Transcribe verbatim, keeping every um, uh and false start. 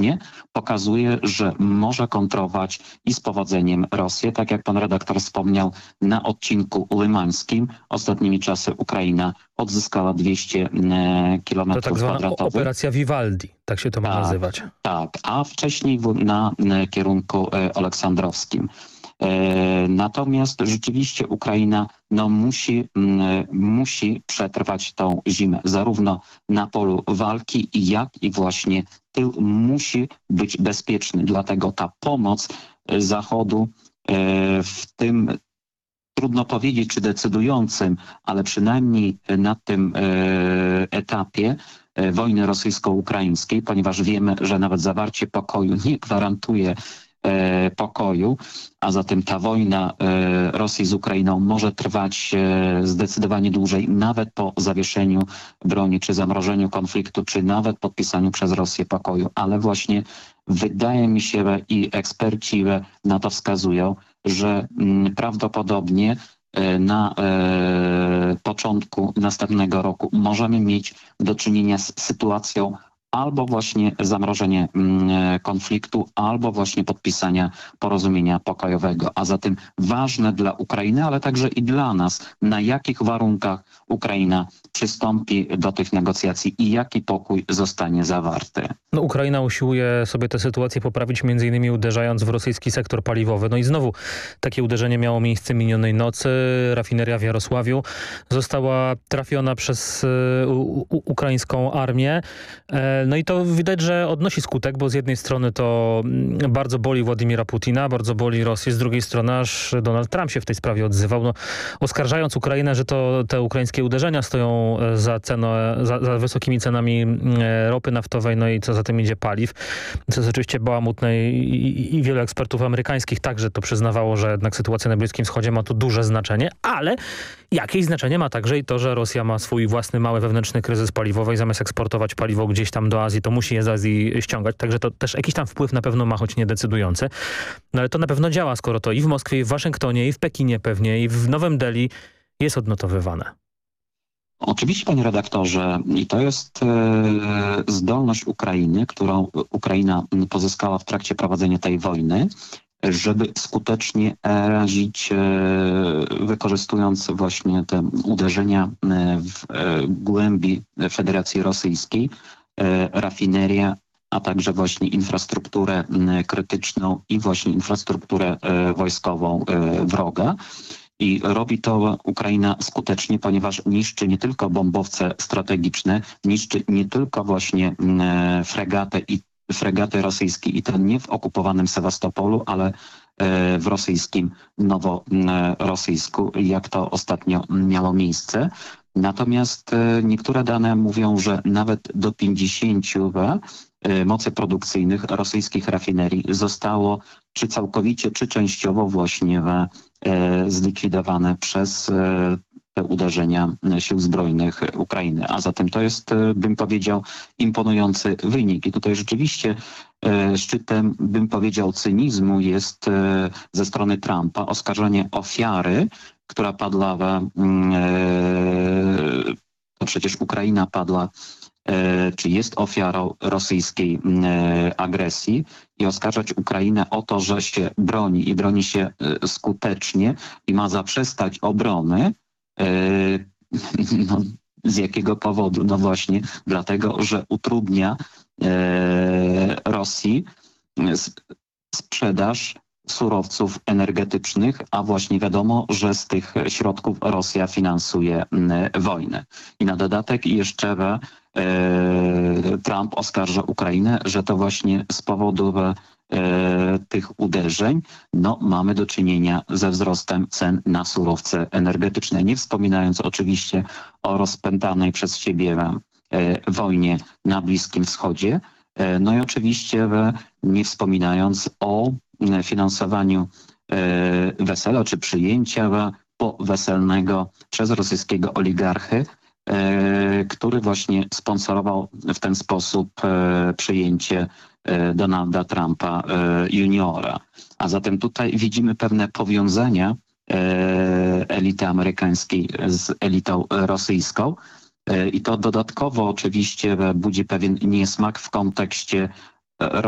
skutecznie pokazuje, że może kontrować i z powodzeniem Rosję. Tak jak pan redaktor wspomniał, na odcinku limańskim ostatnimi czasy Ukraina odzyskała dwieście kilometrów To tak zwana kwadratowych. operacja Vivaldi, tak się to ma Tak, nazywać. Tak, a wcześniej w- na e, kierunku e, aleksandrowskim. E, Natomiast rzeczywiście Ukraina no, musi, mm, musi przetrwać tą zimę, zarówno na polu walki, jak i właśnie tył musi być bezpieczny. Dlatego ta pomoc e, Zachodu e, w tym, trudno powiedzieć, czy decydującym, ale przynajmniej na tym e, etapie e, wojny rosyjsko-ukraińskiej, ponieważ wiemy, że nawet zawarcie pokoju nie gwarantuje e, pokoju, a zatem ta wojna e, Rosji z Ukrainą może trwać e, zdecydowanie dłużej, nawet po zawieszeniu broni, czy zamrożeniu konfliktu, czy nawet podpisaniu przez Rosję pokoju. Ale właśnie wydaje mi się i eksperci na to wskazują, że mm, prawdopodobnie e, na e, początku następnego roku możemy mieć do czynienia z sytuacją albo właśnie zamrożenie mm, konfliktu, albo właśnie podpisania porozumienia pokojowego. A zatem ważne dla Ukrainy, ale także i dla nas, na jakich warunkach Ukraina przystąpi do tych negocjacji i jaki pokój zostanie zawarty. No, Ukraina usiłuje sobie tę sytuację poprawić, między innymi uderzając w rosyjski sektor paliwowy. No i znowu takie uderzenie miało miejsce minionej nocy. Rafineria w Jarosławiu została trafiona przez e, u, u, ukraińską armię. E, no i to widać, że odnosi skutek, bo z jednej strony to mm, bardzo boli Władimira Putina, bardzo boli Rosję, z drugiej strony aż Donald Trump się w tej sprawie odzywał, no, oskarżając Ukrainę, że to te ukraińskie uderzenia stoją e, za, cenę, za, za wysokimi cenami e, ropy naftowej, no i co za tym idzie paliw. Co jest oczywiście bałamutne i, i, i wielu ekspertów amerykańskich także to przyznawało, że jednak sytuacja na Bliskim Wschodzie ma tu duże znaczenie, ale jakieś znaczenie ma także i to, że Rosja ma swój własny mały wewnętrzny kryzys paliwowy i zamiast eksportować paliwo gdzieś tam do Azji, to musi je z Azji ściągać. Także to też jakiś tam wpływ na pewno ma, choć niedecydujący. No ale to na pewno działa, skoro to i w Moskwie, i w Waszyngtonie, i w Pekinie pewnie, i w Nowym Delhi jest odnotowywane. Oczywiście, panie redaktorze, i to jest e, zdolność Ukrainy, którą Ukraina pozyskała w trakcie prowadzenia tej wojny, żeby skutecznie razić, e, wykorzystując właśnie te uderzenia e, w e, głębi Federacji Rosyjskiej, e, rafineria, a także właśnie infrastrukturę m, krytyczną i właśnie infrastrukturę e, wojskową e, wroga. I robi to Ukraina skutecznie, ponieważ niszczy nie tylko bombowce strategiczne, niszczy nie tylko właśnie e, fregaty i fregaty rosyjskie i to nie w okupowanym Sewastopolu, ale e, w rosyjskim Noworosyjsku, jak to ostatnio miało miejsce. Natomiast e, niektóre dane mówią, że nawet do pięćdziesięciu e, mocy produkcyjnych rosyjskich rafinerii zostało czy całkowicie, czy częściowo właśnie e, zlikwidowane przez e, te uderzenia sił zbrojnych Ukrainy. A zatem to jest, e, bym powiedział, imponujący wynik. I tutaj rzeczywiście e, szczytem, bym powiedział, cynizmu jest e, ze strony Trumpa oskarżenie ofiary, która padła, w, e, to przecież Ukraina padła, e, czy jest ofiarą rosyjskiej e, agresji i oskarżać Ukrainę o to, że się broni i broni się e, skutecznie i ma zaprzestać obrony. E, no, z jakiego powodu? No właśnie dlatego, że utrudnia e, Rosji s- sprzedaż surowców energetycznych, a właśnie wiadomo, że z tych środków Rosja finansuje m, wojnę. I na dodatek jeszcze e, Trump oskarża Ukrainę, że to właśnie z powodu e, tych uderzeń no, mamy do czynienia ze wzrostem cen na surowce energetyczne. Nie wspominając oczywiście o rozpętanej przez siebie e, wojnie na Bliskim Wschodzie. E, no i oczywiście e, nie wspominając o finansowaniu e, wesela czy przyjęcia poweselnego przez rosyjskiego oligarchy, e, który właśnie sponsorował w ten sposób e, przyjęcie e, Donalda Trumpa e, juniora. A zatem tutaj widzimy pewne powiązania e, elity amerykańskiej z elitą rosyjską. E, I to dodatkowo oczywiście budzi pewien niesmak w kontekście